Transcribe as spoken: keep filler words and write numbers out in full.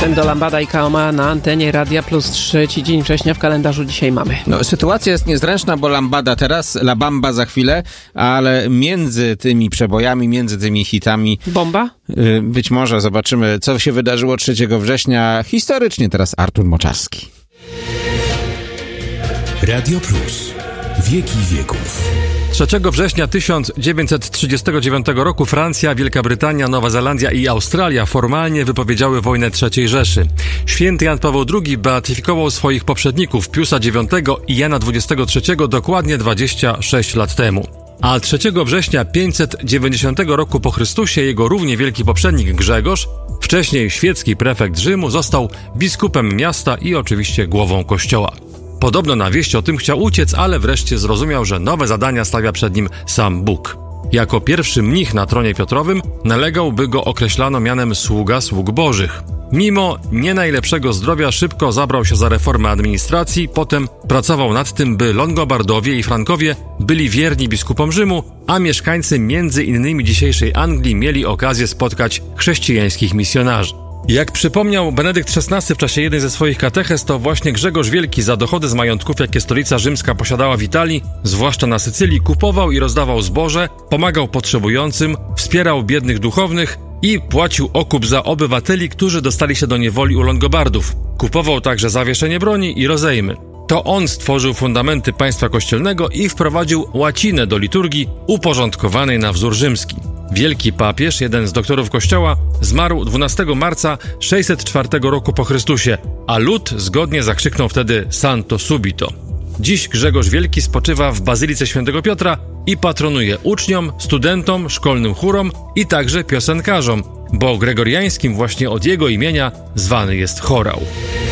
Pędo Lambada i Kaoma na antenie Radia Plus. Trzeci dzień września w kalendarzu dzisiaj mamy. No, sytuacja jest niezręczna, bo Lambada teraz, La Bamba za chwilę, ale między tymi przebojami, między tymi hitami... Bomba? Yy, być może zobaczymy, co się wydarzyło trzeciego września. Historycznie teraz Artur Moczarski. Radio Plus. Wieki wieków. trzeciego września tysiąc dziewięćset trzydziestego dziewiątego roku Francja, Wielka Brytania, Nowa Zelandia i Australia formalnie wypowiedziały wojnę trzeciej Rzeszy. Święty Jan Paweł drugi beatyfikował swoich poprzedników Piusa dziewiątego i Jana dwudziestego trzeciego dokładnie dwadzieścia sześć lat temu. A trzeciego września pięćset dziewięćdziesiątego roku po Chrystusie jego równie wielki poprzednik Grzegorz, wcześniej świecki prefekt Rzymu, został biskupem miasta i oczywiście głową kościoła. Podobno na wieść o tym chciał uciec, ale wreszcie zrozumiał, że nowe zadania stawia przed nim sam Bóg. Jako pierwszy mnich na tronie Piotrowym nalegał, by go określano mianem sługa sług bożych. Mimo nie najlepszego zdrowia szybko zabrał się za reformę administracji, potem pracował nad tym, by Longobardowie i Frankowie byli wierni biskupom Rzymu, a mieszkańcy między innymi dzisiejszej Anglii mieli okazję spotkać chrześcijańskich misjonarzy. Jak przypomniał Benedykt szesnasty w czasie jednej ze swoich katechez, to właśnie Grzegorz Wielki za dochody z majątków, jakie stolica rzymska posiadała w Italii, zwłaszcza na Sycylii, kupował i rozdawał zboże, pomagał potrzebującym, wspierał biednych duchownych i płacił okup za obywateli, którzy dostali się do niewoli u Longobardów. Kupował także zawieszenie broni i rozejmy. To on stworzył fundamenty państwa kościelnego i wprowadził łacinę do liturgii uporządkowanej na wzór rzymski. Wielki papież, jeden z doktorów kościoła, zmarł dwunastego marca sześćset czwartego roku po Chrystusie, a lud zgodnie zakrzyknął wtedy Santo Subito. Dziś Grzegorz Wielki spoczywa w Bazylice Świętego Piotra i patronuje uczniom, studentom, szkolnym chórom i także piosenkarzom, bo gregoriańskim właśnie od jego imienia zwany jest chorał.